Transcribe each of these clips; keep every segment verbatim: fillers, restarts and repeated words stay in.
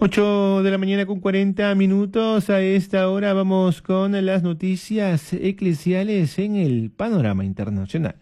Ocho de la mañana con cuarenta minutos. A esta hora vamos con las noticias eclesiales en el panorama internacional.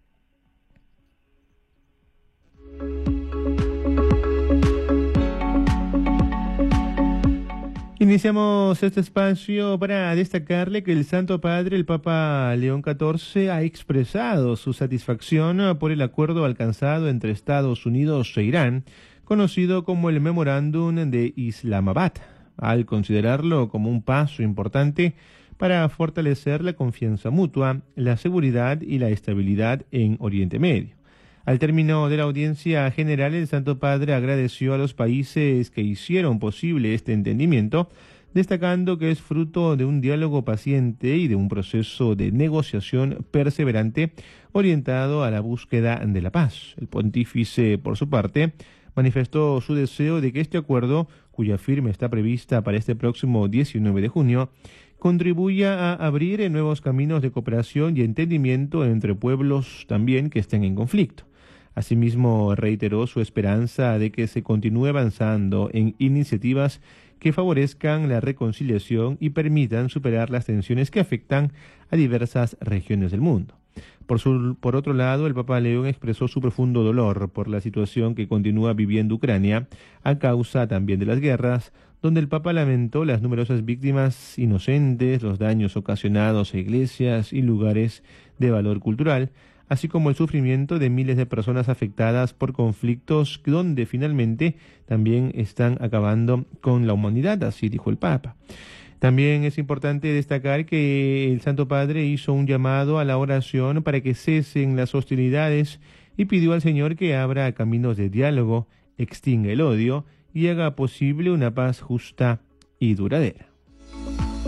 Iniciamos este espacio para destacarle que el Santo Padre, el Papa León catorce, ha expresado su satisfacción por el acuerdo alcanzado entre Estados Unidos e Irán, conocido como el Memorándum de Islamabad, al considerarlo como un paso importante para fortalecer la confianza mutua, la seguridad y la estabilidad en Oriente Medio. Al término de la audiencia general, el Santo Padre agradeció a los países que hicieron posible este entendimiento, destacando que es fruto de un diálogo paciente y de un proceso de negociación perseverante orientado a la búsqueda de la paz. El pontífice, por su parte, manifestó su deseo de que este acuerdo, cuya firma está prevista para este próximo diecinueve de junio, contribuya a abrir nuevos caminos de cooperación y entendimiento entre pueblos también que estén en conflicto. Asimismo, reiteró su esperanza de que se continúe avanzando en iniciativas que favorezcan la reconciliación y permitan superar las tensiones que afectan a diversas regiones del mundo. Por, su, por otro lado, el Papa León expresó su profundo dolor por la situación que continúa viviendo Ucrania a causa también de las guerras, donde el Papa lamentó las numerosas víctimas inocentes, los daños ocasionados a iglesias y lugares de valor cultural, así como el sufrimiento de miles de personas afectadas por conflictos donde finalmente también están acabando con la humanidad, así dijo el Papa. También es importante destacar que el Santo Padre hizo un llamado a la oración para que cesen las hostilidades y pidió al Señor que abra caminos de diálogo, extinga el odio y haga posible una paz justa y duradera.